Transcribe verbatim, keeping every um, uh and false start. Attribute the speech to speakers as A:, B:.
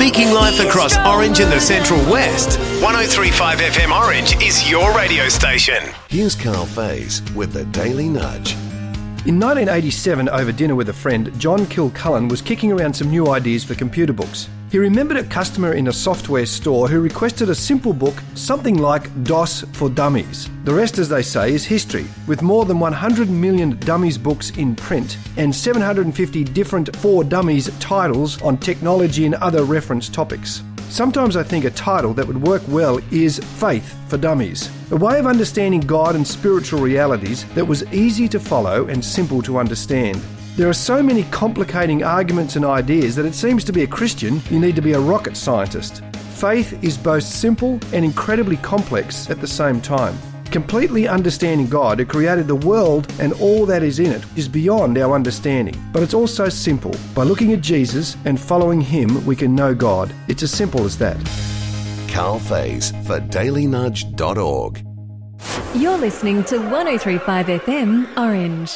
A: Speaking life across Orange and the Central West, one oh three point five F M Orange is your radio station.
B: Here's Carl Faze with the Daily Nudge.
C: In nineteen eighty-seven, over dinner with a friend, John Kilcullen was kicking around some new ideas for computer books. He remembered a customer in a software store who requested a simple book, something like DOS for Dummies. The rest, as they say, is history, with more than one hundred million Dummies books in print and seven hundred fifty different For Dummies titles on technology and other reference topics. Sometimes I think a title that would work well is Faith for Dummies, a way of understanding God and spiritual realities that was easy to follow and simple to understand. There are so many complicating arguments and ideas that it seems to be a Christian, you need to be a rocket scientist. Faith is both simple and incredibly complex at the same time. Completely understanding God, who created the world and all that is in it, is beyond our understanding. But it's also simple. By looking at Jesus and following him, we can know God. It's as simple as that.
B: Carl Faze for daily nudge dot org.
D: You're listening to one oh three point five F M Orange.